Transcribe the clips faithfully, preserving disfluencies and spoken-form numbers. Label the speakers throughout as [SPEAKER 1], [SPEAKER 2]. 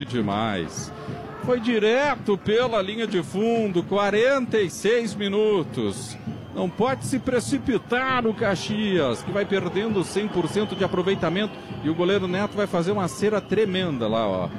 [SPEAKER 1] demais. Foi direto pela linha de fundo, quarenta e seis minutos. Não pode se precipitar o Caxias, que vai perdendo cem por cento de aproveitamento. E o goleiro Neto vai fazer uma cera tremenda lá, ó.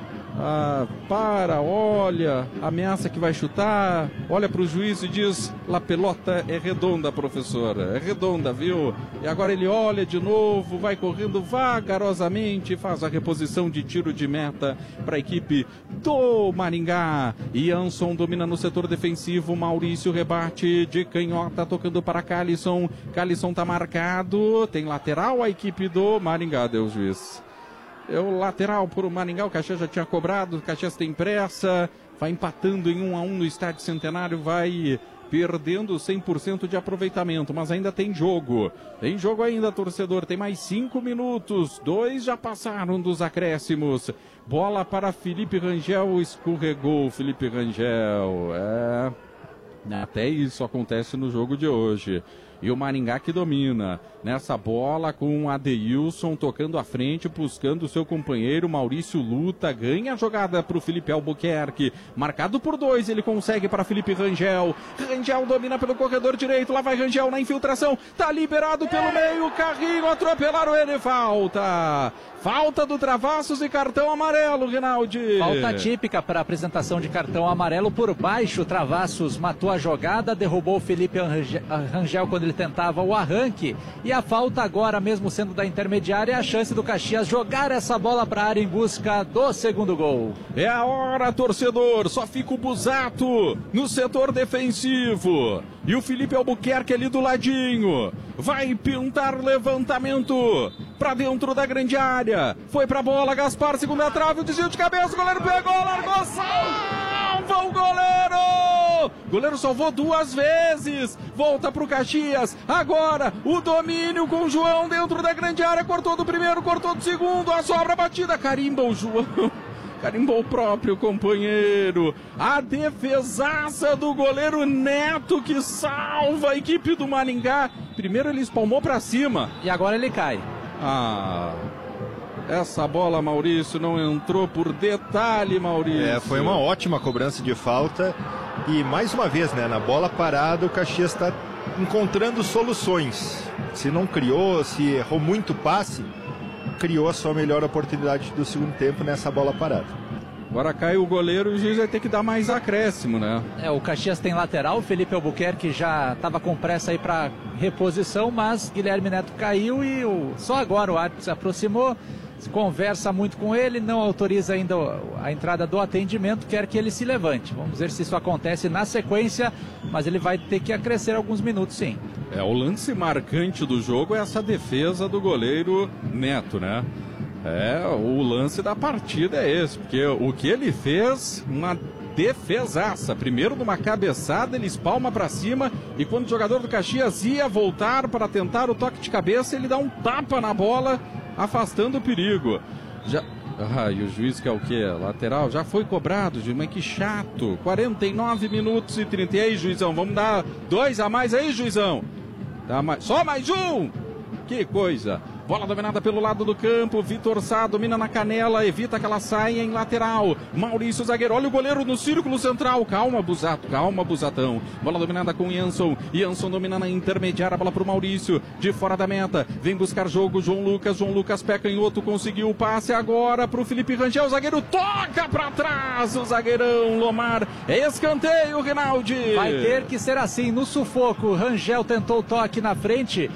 [SPEAKER 1] Ah, para, olha, ameaça que vai chutar, olha para o juiz e diz: "La pelota é redonda, professora, é redonda, viu?" E agora ele olha de novo, vai correndo vagarosamente, faz a reposição de tiro de meta para a equipe do Maringá. Jansson domina no setor defensivo, Maurício rebate de canhota, tocando para Calisson. Calisson tá marcado, tem lateral a equipe do Maringá, deu o juiz. É o lateral para o Maringá, o Caxias já tinha cobrado, o Caxias tem pressa, vai empatando em um a um no Estádio Centenário, vai perdendo cem por cento de aproveitamento, mas ainda tem jogo. Tem jogo ainda, torcedor, tem mais cinco minutos, dois já passaram dos acréscimos. Bola para Felipe Rangel, escorregou Felipe Rangel, é... Até isso acontece no jogo de hoje. E o Maringá que domina nessa bola com o Adeilson tocando à frente, buscando o seu companheiro Maurício Luta, ganha a jogada para o Felipe Albuquerque, marcado por dois, ele consegue para Felipe Rangel. Rangel domina pelo corredor direito, lá vai Rangel na infiltração, tá liberado pelo meio, carrinho, atropelaram ele, falta. Falta do Travassos e cartão amarelo, Rinaldi.
[SPEAKER 2] Falta típica para apresentação de cartão amarelo por baixo. Travassos matou a jogada, derrubou o Felipe Rangel quando ele tentava o arranque. E a falta agora, mesmo sendo da intermediária, é a chance do Caxias jogar essa bola para a área em busca do segundo gol.
[SPEAKER 1] É a hora, torcedor. Só fica o Busato no setor defensivo. E o Felipe Albuquerque ali do ladinho. Vai pintar levantamento para dentro da grande área. Foi pra bola, Gaspar, segunda trave, o desvio de cabeça, o goleiro pegou, largou, salva o goleiro! O goleiro salvou duas vezes, volta pro Caxias, agora o domínio com o João dentro da grande área, cortou do primeiro, cortou do segundo, a sobra batida, carimba o João. Carimbou o próprio companheiro. A defesaça do goleiro Neto que salva a equipe do Maringá. Primeiro ele espalmou pra cima.
[SPEAKER 2] E agora ele cai.
[SPEAKER 1] Ah, essa bola, Maurício, não entrou por detalhe, Maurício.
[SPEAKER 3] É, foi uma ótima cobrança de falta. E mais uma vez, né, na bola parada o Caxias está encontrando soluções. Se não criou, se errou muito passe, criou a sua melhor oportunidade do segundo tempo nessa bola parada.
[SPEAKER 1] Agora cai o goleiro e o juiz vai ter que dar mais acréscimo, né?
[SPEAKER 2] É, o Caxias tem lateral, o Felipe Albuquerque já estava com pressa aí para reposição, mas Guilherme Neto caiu e o... só agora o árbitro se aproximou, conversa muito com ele, não autoriza ainda a entrada do atendimento, quer que ele se levante. Vamos ver se isso acontece na sequência, mas ele vai ter que acrescer alguns minutos, sim.
[SPEAKER 1] É, o lance marcante do jogo é essa defesa do goleiro Neto, né? É, o lance da partida é esse, porque o que ele fez, uma defesaça. Primeiro numa cabeçada, ele espalma pra cima e quando o jogador do Caxias ia voltar para tentar o toque de cabeça, ele dá um tapa na bola, afastando o perigo. Já... Ah, e o juiz que é o quê? Lateral? Já foi cobrado, mas que chato. quarenta e nove minutos e trinta. E aí, juizão, vamos dar dois a mais aí, juizão? Dá mais... Só mais um! Que coisa! Bola dominada pelo lado do campo, Vitor Sá domina na canela, evita que ela saia em lateral. Maurício zagueiro, olha o goleiro no círculo central. Calma, Busato, calma, Busatão. Bola dominada com Jansson. Jansson domina na intermediária, bola pro Maurício, de fora da meta. Vem buscar jogo, João Lucas. João Lucas pé canhoto, conseguiu o passe agora pro Felipe Rangel. O zagueiro toca pra trás, o zagueirão Lomar. É escanteio, Rinaldi.
[SPEAKER 2] Vai ter que ser assim, no sufoco. Rangel tentou o toque na frente.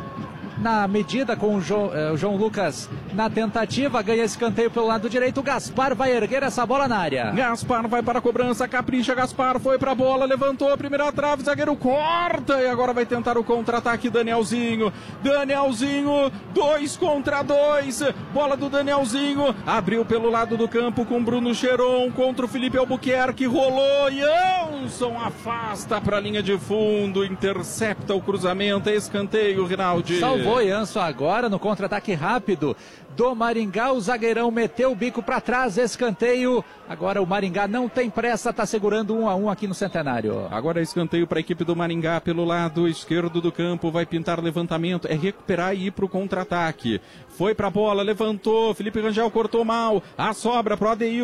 [SPEAKER 2] Na medida com o João, eh, o João Lucas na tentativa, ganha escanteio pelo lado direito, o Gaspar vai erguer essa bola na área.
[SPEAKER 1] Gaspar vai para a cobrança, capricha, Gaspar foi para a bola, levantou a primeira trave, zagueiro corta e agora vai tentar o contra-ataque, Danielzinho, Danielzinho, dois contra dois, bola do Danielzinho, abriu pelo lado do campo com Bruno Cheron contra o Felipe Albuquerque, rolou, Jansson afasta para a linha de fundo, intercepta o cruzamento, é escanteio, Rinaldi.
[SPEAKER 2] Salvou Jansson agora no contra-ataque rápido do Maringá, o zagueirão meteu o bico para trás, escanteio. Agora o Maringá não tem pressa, está segurando um a um aqui no Centenário.
[SPEAKER 1] Agora é escanteio para a equipe do Maringá pelo lado esquerdo do campo, vai pintar levantamento, é recuperar e ir para o contra-ataque. Foi para a bola, levantou, Felipe Rangel cortou mal, a sobra para o Adeilson.